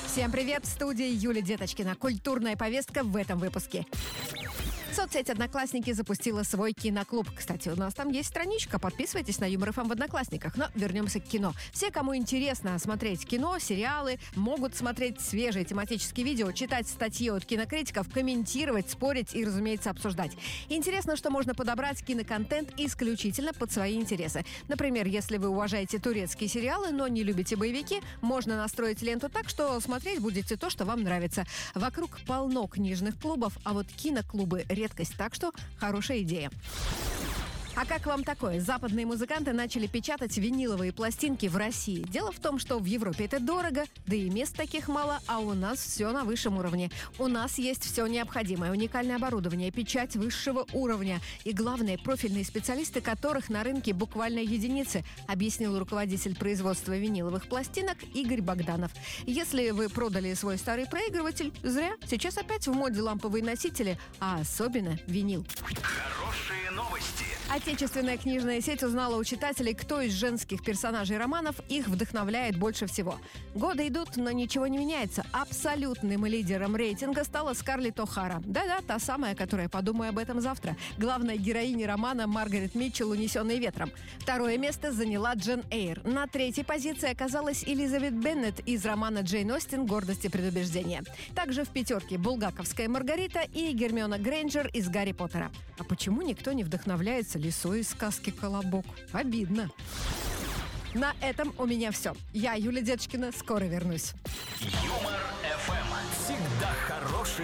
Всем привет! В студии Юлия Деточкина. Культурная повестка в этом выпуске. Соцсеть «Одноклассники» запустила свой киноклуб. Кстати, у нас там есть страничка. Подписывайтесь на Юмор ФМ в Одноклассниках. Но вернемся к кино. Все, кому интересно смотреть кино, сериалы, могут смотреть свежие тематические видео, читать статьи от кинокритиков, комментировать, спорить и, разумеется, обсуждать. Интересно, что можно подобрать киноконтент исключительно под свои интересы. Например, если вы уважаете турецкие сериалы, но не любите боевики, можно настроить ленту так, что смотреть будете то, что вам нравится. Вокруг полно книжных клубов, а вот киноклубы — редкость, так что хорошая идея. А как вам такое? Западные музыканты начали печатать виниловые пластинки в России. Дело в том, что в Европе это дорого, да и мест таких мало, а у нас все на высшем уровне. У нас есть все необходимое: уникальное оборудование, печать высшего уровня и, главное, профильные специалисты, которых на рынке буквально единицы, объяснил руководитель производства виниловых пластинок Игорь Богданов. Если вы продали свой старый проигрыватель, зря. Сейчас опять в моде ламповые носители, а особенно винил. Хорошие новости. Отечественная книжная сеть узнала у читателей, кто из женских персонажей романов их вдохновляет больше всего. Годы идут, но ничего не меняется. Абсолютным лидером рейтинга стала Скарлетт О'Хара. Да-да, та самая, которая «Подумай об этом завтра». Главная героиня романа Маргарет Митчелл, «Унесенные ветром». Второе место заняла Джен Эйр. На третьей позиции оказалась Элизабет Беннет из романа Джейн Остин «Гордость и предубеждение». Также в пятерке булгаковская Маргарита и Гермиона Грейнджер из «Гарри Поттера». А почему никто не вдохновляется лисой из сказки «Колобок»? Обидно. На этом у меня все. Я, Юлия Деточкина, скоро вернусь.